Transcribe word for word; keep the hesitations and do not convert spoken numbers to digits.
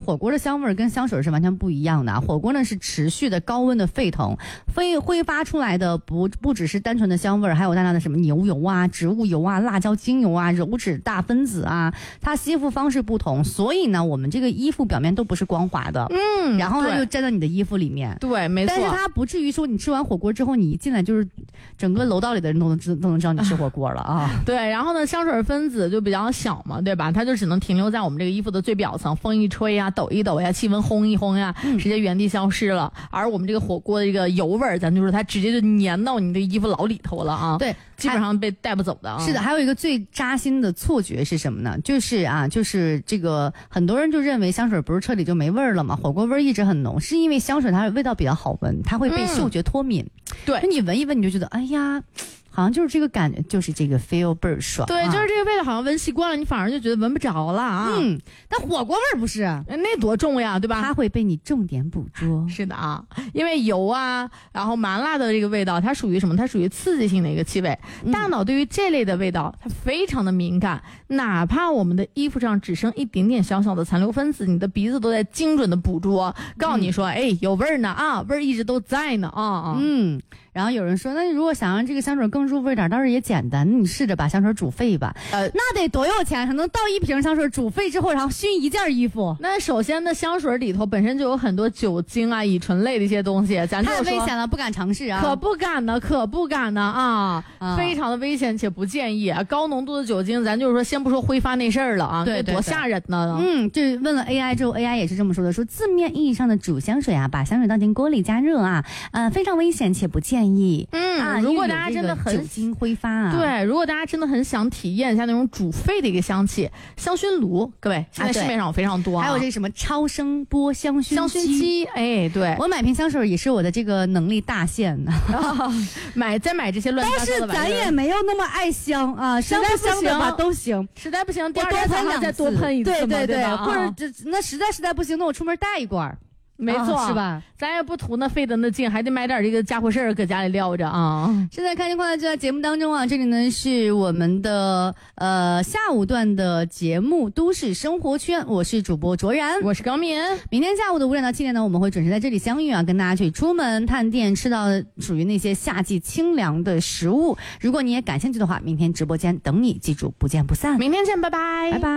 火锅的香味跟香水是完全不一样的。火锅呢是持续的高温的沸腾，挥挥发出来的不不只是单纯的香味，还有大量的什么牛油啊、植物油啊、辣椒精油啊、油脂大分子啊。它吸附方式不同，所以呢，我们这个衣服表面都不是光滑的。嗯，然后它就粘到你的衣服里面。 对，没错。 但是它不至于说你吃完火锅之后，你一进来就是整个楼道里的人都能知都能知道你吃火锅了啊。 对，然后呢，香水分子就比较小嘛，对吧？它就只能停留在我们这个衣服的最表层，风一吹呀、啊，抖一抖呀、啊，气温轰一轰呀、啊，直接原地消失了。嗯、而我们这个火锅的这个油味儿，咱就说它直接就粘到你的衣服老里头了啊。 对， 基本上被带不走的啊。 是的，还有一个最扎心的错觉是什么呢？就是啊，就是这个很多人就认为香水不是彻底就没味儿了嘛，火锅味儿一直很浓，是因为香水它的味道比较好闻，它会被嗅觉脱敏。嗯、 对， 你闻一闻你就觉得，哎呀。好像就是这个感觉，就是这个 feel 倍儿爽。 对，就是这个味道，好像闻习惯了，你反而就觉得闻不着了啊。 嗯，但火锅味儿不是， 那多重呀，对吧？ 它会被你重点捕捉。 是的啊，因为油啊，然后麻辣的这个味道，它属于什么？它属于刺激性的一个气味。嗯、大脑对于这类的味道，它非常的敏感，哪怕我们的衣服上只剩一点点小小的残留分子，你的鼻子都在精准的捕捉，告诉你说，嗯、哎，有味儿呢啊，味儿一直都在呢啊啊。 嗯。然后有人说，那如果想让这个香水更入味点，倒是也简单，你试着把香水煮沸吧。呃，那得多有钱才能倒一瓶香水煮沸之后，然后熏一件衣服？ 那首先呢，香水里头本身就有很多酒精啊、乙醇类的一些东西，咱就说太危险了，不敢尝试啊！ 可不敢呢，可不敢呢啊！啊非常的危险且不建议啊。高浓度的酒精，咱就是说，先不说挥发那事儿了啊， 对， 多吓人呢！ 嗯，这问了 A I 之后 ，A I 也是这么说的，说字面意义上的煮香水啊，把香水倒进锅里加热啊，呃，非常危险且不建议。 嗯。啊，如果大家真的很酒精挥发啊， 对，如果大家真的很想体验一下那种煮沸的一个香气，香薰炉，各位现在市面上有非常多、啊啊，还有这个什么超声波香薰香薰机，哎，对， 我买瓶香水也是我的这个能力大限呢， 买再买这些乱七八糟的玩意儿， 但是咱也没有那么爱香啊， 实在不行的话都行， 实在不行，第二天早上再多喷一次， 对对对， 对或者这那实在实在不行，那我出门带一罐。 没错、 啊，是吧？ 咱也不图那费德那劲，还得买点这个家伙事儿搁家里撂着啊。 现在看情况就在节目当中啊，这里呢是我们的呃下午段的节目《都市生活圈》，我是主播卓然， 我是高敏。 明天下午的五点到七点呢，我们会准时在这里相遇啊，跟大家去出门探店，吃到属于那些夏季清凉的食物。如果你也感兴趣的话，明天直播间等你，记住不见不散。 明天见，拜拜， 拜拜。